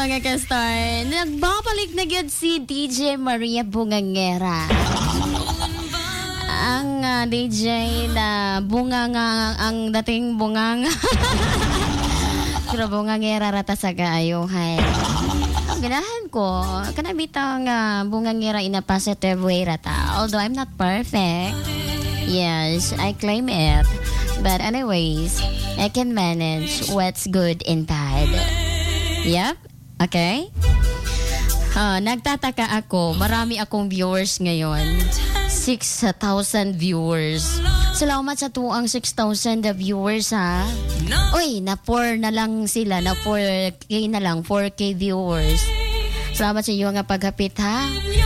mga kastar. Nagbabalik na gyud si DJ Maria Bungangera. Ang DJ na bunganga, ang dating bunganga. Pero bungangera rata sa kaayuhan. Ganahan ko, kanabitang bungangera in a positive way rata. Although I'm not perfect. Yes, I claim it. But anyways, I can manage what's good and bad. Yep, okay? Nagtataka ako, marami akong viewers ngayon. 6,000 viewers. Salamat sa tuang 6,000 viewers ha. Uy, na 4 na lang sila, na 4K na lang, 4K viewers. Salamat sa iyo nga paghapit ha.